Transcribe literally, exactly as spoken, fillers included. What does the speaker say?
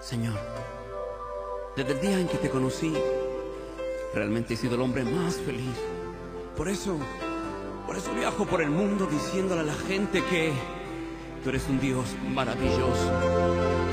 Señor, desde el día en que te conocí, realmente he sido el hombre más feliz. Por eso, por eso viajo por el mundo diciéndole a la gente que tú eres un Dios maravilloso,